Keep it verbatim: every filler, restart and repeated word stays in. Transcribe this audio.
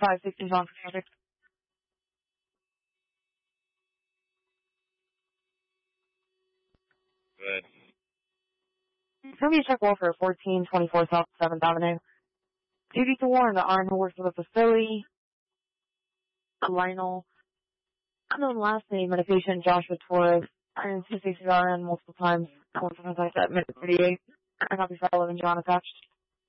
five sixty is on for traffic. Good. It's going to be a check welfare fourteen twenty-four South seventh Avenue. Duty to warn the arm who works at the facility. Lionel. Unknown last name, medication, Joshua Torres. Iron two sixty R N multiple times. Once contact at minute thirty-eight. I copy file eleven John attached.